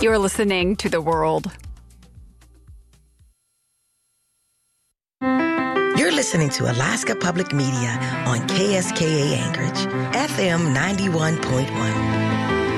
You're listening to The World. You're listening to Alaska Public Media on KSKA Anchorage, FM 91.1.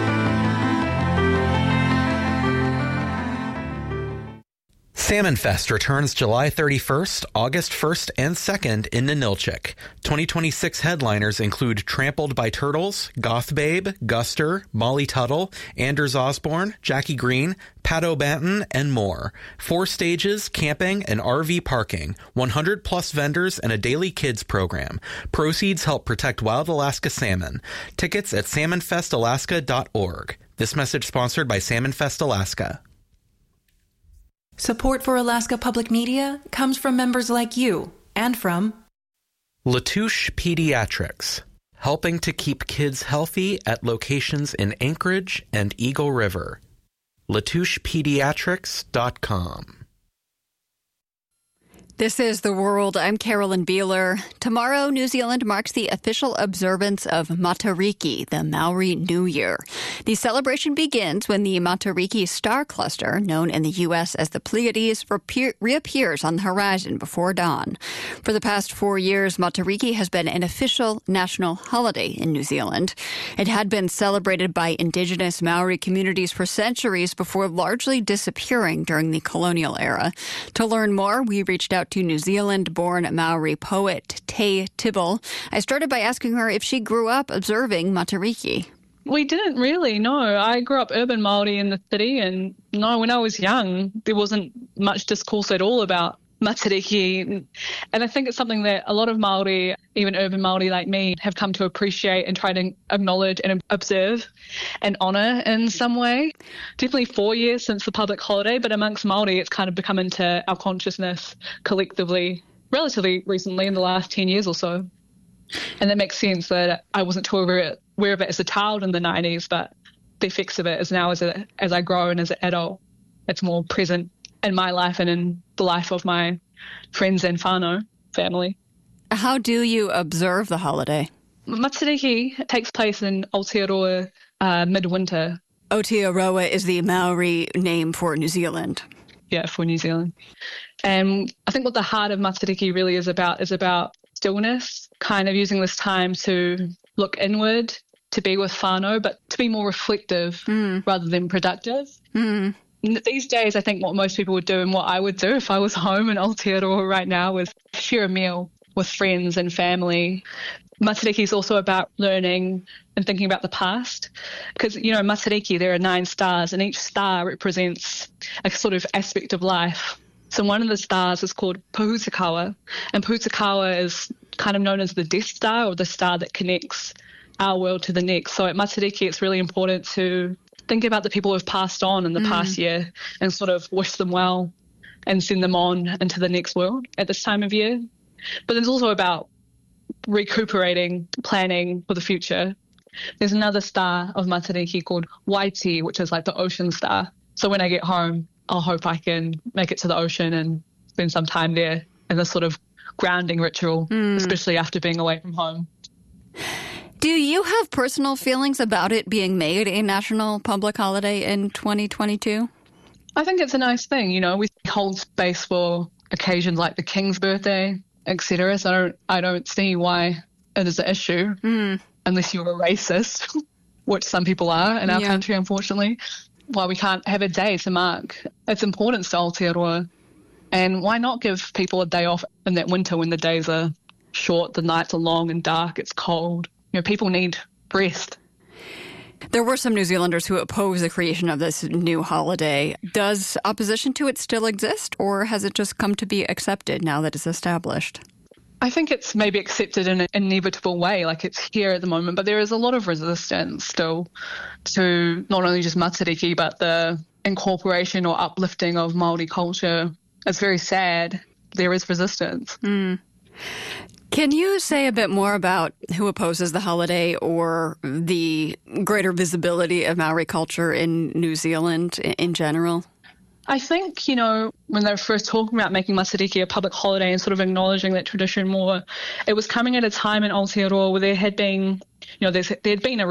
Salmon Fest returns July 31st, August 1st, and 2nd in Ninilchik. 2026 headliners include Trampled by Turtles, Goth Babe, Guster, Molly Tuttle, Anders Osborne, Jackie Green, Pat O'Banton, and more. 4 stages, camping, and RV parking, 100 plus vendors, and a daily kids program. Proceeds help protect wild Alaska salmon. Tickets at salmonfestalaska.org. This message sponsored by Salmon Fest Alaska. Support for Alaska Public Media comes from members like you and from Latouche Pediatrics, helping to keep kids healthy at locations in Anchorage and Eagle River. LatouchePediatrics.com. This is The World. I'm Carolyn Beeler. Tomorrow, New Zealand marks the official observance of Matariki, the Maori New Year. The celebration begins when the Matariki star cluster, known in the U.S. as the Pleiades, reappears on the horizon before dawn. For the past 4 years, Matariki has been an official national holiday in New Zealand. It had been celebrated by indigenous Maori communities for centuries before largely disappearing during the colonial era. To learn more, we reached out to New Zealand-born Maori poet Tay Tibble. I started by asking her if she grew up observing Matariki. We didn't really, no. I grew up urban Māori in the city, and no, when I was young, there wasn't much discourse at all about Matariki. And I think it's something that a lot of Māori, even urban Māori like me, have come to appreciate and try to acknowledge and observe and honour in some way. Definitely 4 years since the public holiday, but amongst Māori, it's kind of become into our consciousness collectively relatively recently in the last 10 years or so. And that makes sense that I wasn't too aware of it as a child in the 90s, but the effects of it is now as I grow and as an adult, it's more present in my life and in the life of my friends and whānau family. How do you observe the holiday? Matariki takes place in Aotearoa midwinter. Aotearoa is the Maori name for New Zealand. Yeah, for New Zealand. And I think what the heart of Matariki really is about stillness, kind of using this time to look inward, to be with whānau, but to be more reflective rather than productive. These days, I think what most people would do and what I would do if I was home in Aotearoa right now is share a meal with friends and family. Matariki is also about learning and thinking about the past because, Matariki, there are 9 stars and each star represents a sort of aspect of life. So one of the stars is called Pōhutukawa, and Pōhutukawa is kind of known as the Death Star or the star that connects our world to the next. So at Matariki, it's really important to think about the people who have passed on in the past year and sort of wish them well and send them on into the next world at this time of year. But it's also about recuperating, planning for the future. There's another star of Matariki called Waiti, which is like the ocean star. So when I get home, I'll hope I can make it to the ocean and spend some time there in this sort of grounding ritual, especially after being away from home. Do you have personal feelings about it being made a national public holiday in 2022? I think it's a nice thing. We hold space for occasions like the King's birthday, etc. So I don't see why it is an issue unless you're a racist, which some people are in our country, unfortunately. Why we can't have a day to mark its importance to Aotearoa. And why not give people a day off in that winter when the days are short, the nights are long and dark, it's cold. People need rest. There were some New Zealanders who oppose the creation of this new holiday. Does opposition to it still exist, or has it just come to be accepted now that it's established? I think it's maybe accepted in an inevitable way, like it's here at the moment, but there is a lot of resistance still to not only just Matariki, but the incorporation or uplifting of Māori culture. It's very sad. There is resistance. Can you say a bit more about who opposes the holiday or the greater visibility of Maori culture in New Zealand in general? I think, when they were first talking about making Matariki a public holiday and sort of acknowledging that tradition more, it was coming at a time in Aotearoa where there had been, there had been a